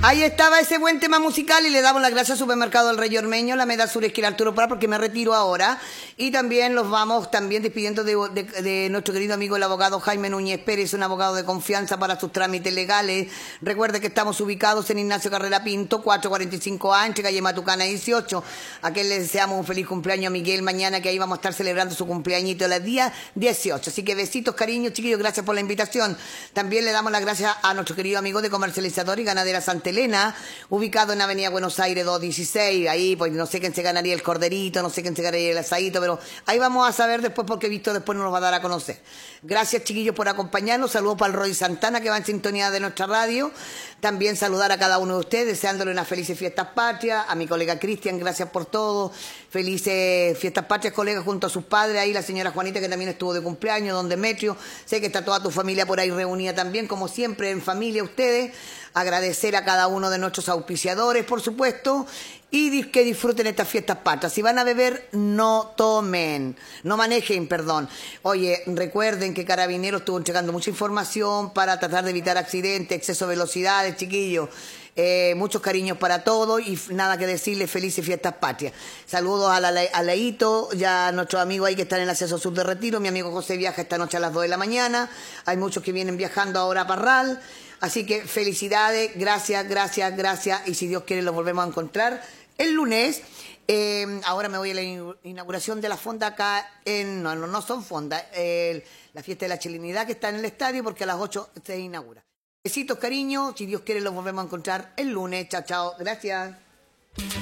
Ahí estaba ese buen tema musical y le damos las gracias al Supermercado del Rey Ormeño, la Meda Sur Esquina Arturo Prat, porque me retiro ahora. Y también los vamos también despidiendo de nuestro querido amigo el abogado Jaime Núñez Pérez, un abogado de confianza para sus trámites legales. Recuerde que estamos ubicados en Ignacio Carrera Pinto, 445A, entre calle Matucana 18. A quien le deseamos un feliz cumpleaños a Miguel mañana, que ahí vamos a estar celebrando su cumpleañito el día 18. Así que besitos, cariños, chiquillos, gracias por la invitación. También le damos las gracias a nuestro querido amigo de comercializador y ganadera Santa Elena, ubicado en Avenida Buenos Aires 216, ahí pues no sé quién se ganaría el corderito, no sé quién se ganaría el asadito, pero ahí vamos a saber después porque Visto después nos va a dar a conocer. Gracias chiquillos por acompañarnos, saludos para el Roy Santana que va en sintonía de nuestra radio, también saludar a cada uno de ustedes, deseándole unas felices fiestas patrias, a mi colega Cristian, gracias por todo, felices fiestas patrias colegas junto a sus padres, ahí la señora Juanita que también estuvo de cumpleaños, don Demetrio, sé que está toda tu familia por ahí reunida también, como siempre en familia ustedes. Agradecer a cada uno de nuestros auspiciadores, por supuesto, y que disfruten estas fiestas patrias. Si van a beber, no tomen, no manejen, perdón. Oye, recuerden que Carabineros estuvo entregando mucha información para tratar de evitar accidentes, exceso de velocidades, chiquillos. Muchos cariños para todos y nada que decirles, felices fiestas patrias. Saludos a Leito, ya a nuestros amigos ahí que están en el acceso sur de Retiro. Mi amigo José viaja esta noche a las 2 de la mañana. Hay muchos que vienen viajando ahora a Parral. Así que felicidades, gracias, gracias, gracias. Y si Dios quiere, los volvemos a encontrar el lunes. Ahora me voy a la inauguración de la fonda acá en... No son fondas. La fiesta de la chilenidad que está en el estadio porque a las 8 se inaugura. Besitos, cariño. Si Dios quiere, los volvemos a encontrar el lunes. Chao, chao. Gracias.